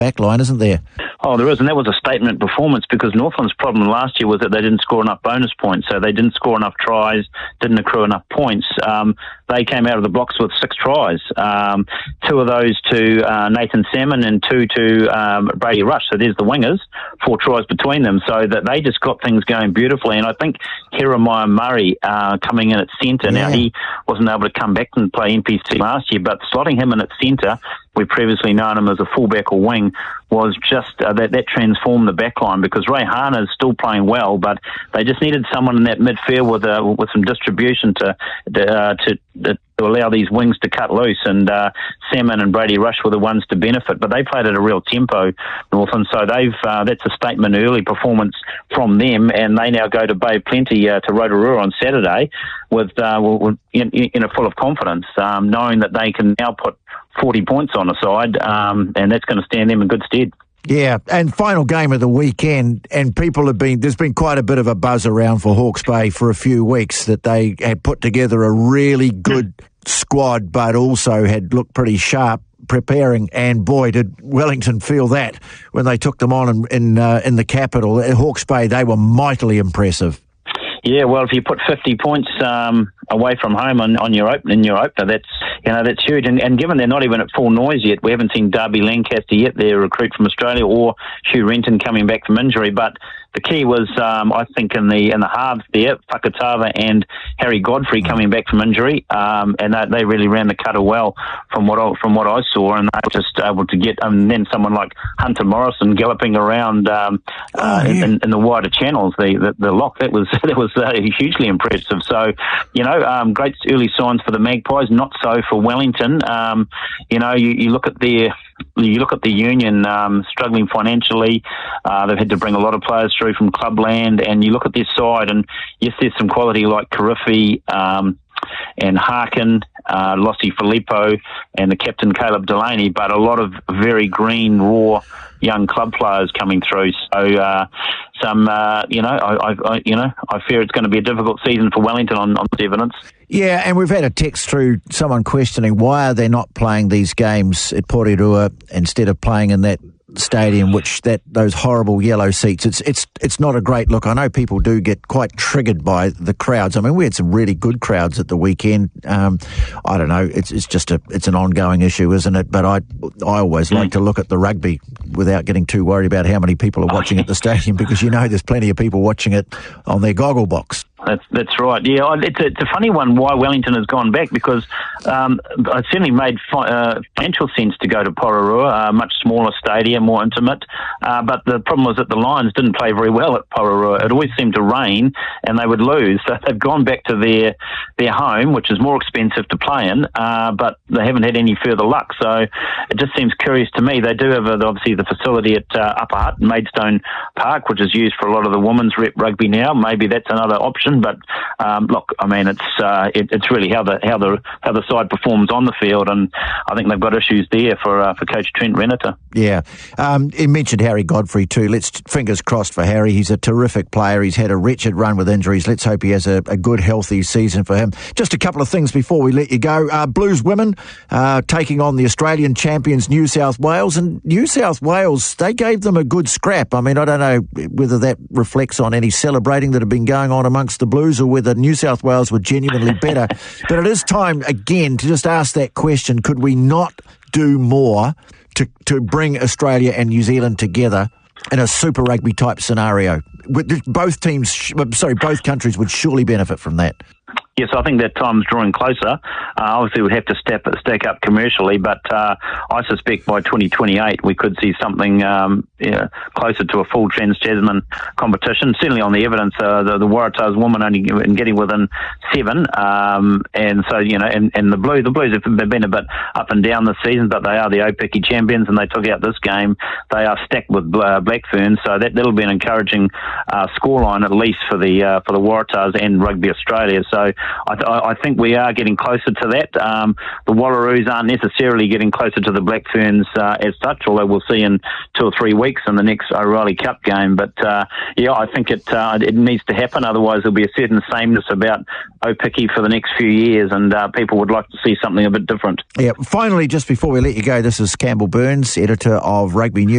back line, isn't there? Oh, there is, and that was a statement performance because Northland's problem last year was that they didn't score enough bonus points, so they didn't score enough tries, didn't accrue enough points. They came out of the blocks with 6 tries, 2 of those to Nathan Salmon and 2 to Brady Rush, so there's the wingers, 4 tries between them, so that they just got things going beautifully, and I think Jeremiah Murray coming in at centre, now he wasn't able to come back and play NPC last year, but slotting him in at centre, we've previously known him as a fullback or wing, was just that transformed the back line because Ray Hana is still playing well, but they just needed someone in that midfield with some distribution to allow these wings to cut loose, and Salmon and Brady Rush were the ones to benefit, but they played at a real tempo, Northland, so that's a statement early performance from them, and they now go to Bay of Plenty to Rotorua on Saturday with in a full of confidence, knowing that they can now put 40 points on the side, and that's going to stand them in good stead. Yeah, and final game of the weekend, and there's been quite a bit of a buzz around for Hawke's Bay for a few weeks that they had put together a really good squad, but also had looked pretty sharp preparing, and boy, did Wellington feel that when they took them on in the capital. At Hawke's Bay, they were mightily impressive. Yeah, well, if you put 50 points away from home in your opener, that's huge. And given they're not even at full noise yet, we haven't seen Darby Lancaster yet, their recruit from Australia, or Hugh Renton coming back from injury. But the key was, I think, in the halves there, Whakatava and Harry Godfrey coming back from injury, and they really ran the cutter well from what I saw, and they were just able to get. And then someone like Hunter Morrison galloping around in the wider channels, the lock that was hugely impressive. So great early signs for the Magpies, not so for Wellington. You look at the Union struggling financially. They've had to bring a lot of players through from Clubland, and you look at their side, and yes, there's some quality like Karifi and Harkin, Lossie Filippo, and the captain Caleb Delaney, but a lot of very green, raw young club players coming through. So I fear it's going to be a difficult season for Wellington on this evidence. Yeah, and we've had a text through someone questioning why are they not playing these games at Porirua instead of playing in that stadium, those horrible yellow seats. It's not a great look. I know people do get quite triggered by the crowds. I mean, we had some really good crowds at the weekend. I don't know. It's an ongoing issue, isn't it? But I always like to look at the rugby without getting too worried about how many people are watching at the stadium, because there's plenty of people watching it on their goggle box. That's right. Yeah, it's a funny one why Wellington has gone back, because it certainly made financial sense to go to Porirua, a much smaller stadium, more intimate. But the problem was that the Lions didn't play very well at Porirua. It always seemed to rain and they would lose. So they've gone back to their home, which is more expensive to play in, but they haven't had any further luck. So it just seems curious to me. They do have obviously the facility at Upper Hutt, Maidstone Park, which is used for a lot of the women's rep rugby now. Maybe that's another option. But look, I mean, it's really how the side performs on the field, and I think they've got issues there for Coach Trent Renata. Yeah, he mentioned Harry Godfrey too. Fingers crossed for Harry. He's a terrific player. He's had a wretched run with injuries. Let's hope he has a good, healthy season for him. Just a couple of things before we let you go. Blues women taking on the Australian champions New South Wales, and New South Wales, they gave them a good scrap. I mean, I don't know whether that reflects on any celebrating that have been going on amongst the Blues, or whether New South Wales were genuinely better. But it is time again to just ask that question: could we not do more to bring Australia and New Zealand together in a Super Rugby type scenario? Both countries would surely benefit from that. Yes, I think that time's drawing closer. Obviously, we'd have to stack up commercially, but I suspect by 2028 we could see something closer to a full Trans-Tasman competition. Certainly on the evidence, the Waratahs women only getting within 7, and so and the Blues have been a bit up and down this season, but they are the Opiki champions, and they took out this game. They are stacked with Black Ferns, so that'll be an encouraging scoreline at least for the Waratahs and Rugby Australia. So I think we are getting closer to that. The Wallaroos aren't necessarily getting closer to the Black Ferns as such, although we'll see in 2 or 3 weeks in the next O'Reilly Cup game. But I think it needs to happen. Otherwise, there'll be a certain sameness about Opiki for the next few years, and people would like to see something a bit different. Yeah. Finally, just before we let you go, this is Campbell Burns, editor of Rugby News.